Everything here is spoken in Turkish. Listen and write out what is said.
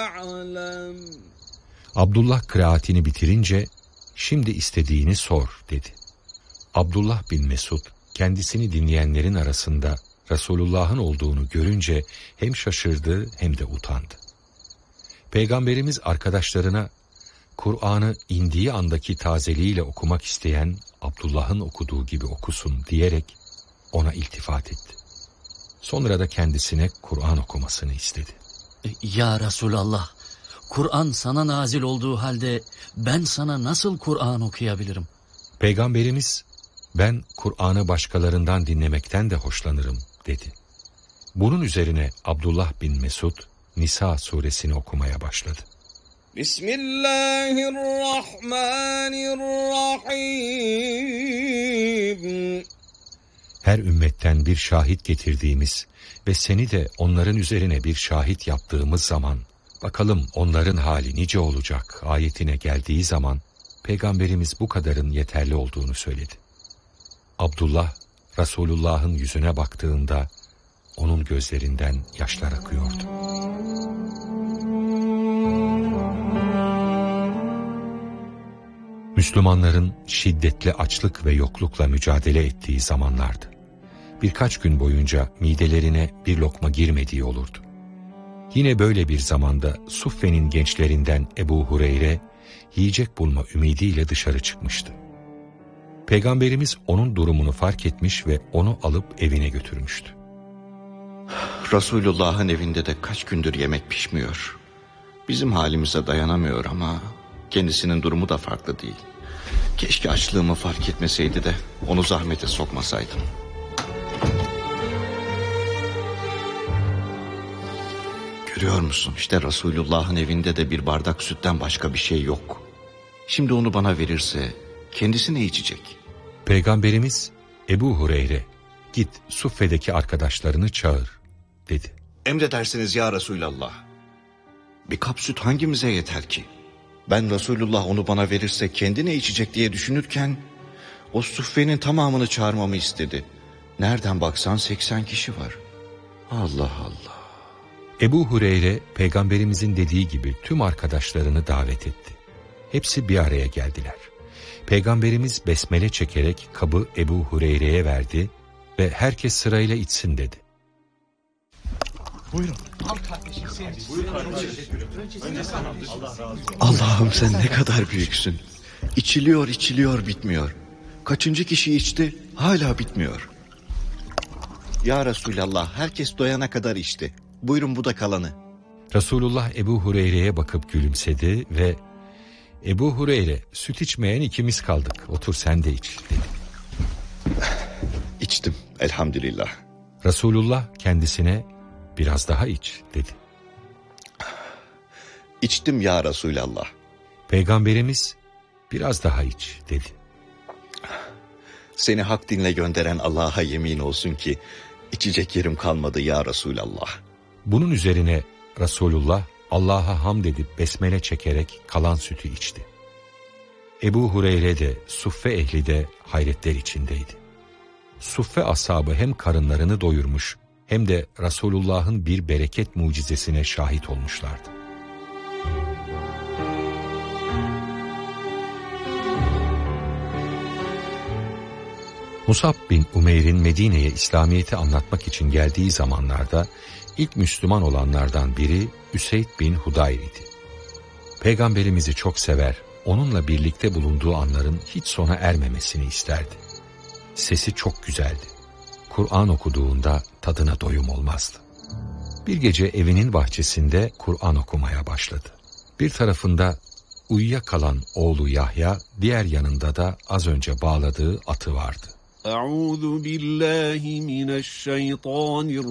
فاعلم. Abdullah kıraatini bitirince şimdi istediğini sor dedi. Abdullah bin Mesud kendisini dinleyenlerin arasında Resulullah'ın olduğunu görünce hem şaşırdı hem de utandı. Peygamberimiz arkadaşlarına Kur'an'ı indiği andaki tazeliğiyle okumak isteyen Abdullah'ın okuduğu gibi okusun diyerek ona iltifat etti. Sonra da kendisine Kur'an okumasını istedi. Ya Resulallah, Kur'an sana nazil olduğu halde ben sana nasıl Kur'an okuyabilirim? Peygamberimiz, ben Kur'an'ı başkalarından dinlemekten de hoşlanırım dedi. Bunun üzerine Abdullah bin Mesud, Nisa suresini okumaya başladı. Bismillahirrahmanirrahim. Her ümmetten bir şahit getirdiğimiz ve seni de onların üzerine bir şahit yaptığımız zaman, bakalım onların hali nice olacak ayetine geldiği zaman, Peygamberimiz bu kadarın yeterli olduğunu söyledi. Abdullah, Resulullah'ın yüzüne baktığında, onun gözlerinden yaşlar akıyordu. Müslümanların şiddetli açlık ve yoklukla mücadele ettiği zamanlardı. Birkaç gün boyunca midelerine bir lokma girmediği olurdu. Yine böyle bir zamanda Suffe'nin gençlerinden Ebu Hureyre, yiyecek bulma ümidiyle dışarı çıkmıştı. Peygamberimiz onun durumunu fark etmiş ve onu alıp evine götürmüştü. Resulullah'ın evinde de kaç gündür yemek pişmiyor. Bizim halimize dayanamıyor ama kendisinin durumu da farklı değil. Keşke açlığımı fark etmeseydi de onu zahmete sokmasaydım. Görüyor musun? İşte Resulullah'ın evinde de bir bardak sütten başka bir şey yok. Şimdi onu bana verirse kendisi ne içecek? Peygamberimiz, Ebu Hureyre, git Suffe'deki arkadaşlarını çağır dedi. Emredersiniz ya Resulallah. Bir kap süt hangimize yeter ki? Ben Resulullah onu bana verirse kendi ne içecek diye düşünürken o Suffe'nin tamamını çağırmamı istedi. Nereden baksan 80 kişi var. Allah Allah. Ebu Hureyre, Peygamberimizin dediği gibi tüm arkadaşlarını davet etti. Hepsi bir araya geldiler. Peygamberimiz besmele çekerek kabı Ebu Hureyre'ye verdi ve herkes sırayla içsin dedi. Buyurun. Allah'ım sen ne kadar büyüksün. İçiliyor içiliyor bitmiyor. Kaçıncı kişi içti hala bitmiyor. Ya Resulallah herkes doyana kadar içti. Buyurun bu da kalanı. Resulullah Ebu Hureyre'ye bakıp gülümsedi ve Ebu Hureyre, süt içmeyen ikimiz kaldık, otur sen de iç dedi. İçtim elhamdülillah. Resulullah kendisine biraz daha iç dedi. İçtim ya Resulallah. Peygamberimiz biraz daha iç dedi. Seni hak dinle gönderen Allah'a yemin olsun ki içecek yerim kalmadı ya Resulallah. Bunun üzerine Resulullah Allah'a hamd edip besmele çekerek kalan sütü içti. Ebu Hureyre de Suffe ehli de hayretler içindeydi. Suffe ashabı hem karınlarını doyurmuş hem de Resulullah'ın bir bereket mucizesine şahit olmuşlardı. Musab bin Umeyr'in Medine'ye İslamiyet'i anlatmak için geldiği zamanlarda ilk Müslüman olanlardan biri Üseyd bin Hudayr idi. Peygamberimizi çok sever, onunla birlikte bulunduğu anların hiç sona ermemesini isterdi. Sesi çok güzeldi. Kur'an okuduğunda tadına doyum olmazdı. Bir gece evinin bahçesinde Kur'an okumaya başladı. Bir tarafında uyuyakalan oğlu Yahya, diğer yanında da az önce bağladığı atı vardı. Euzu billahi mineşşeytanirracim.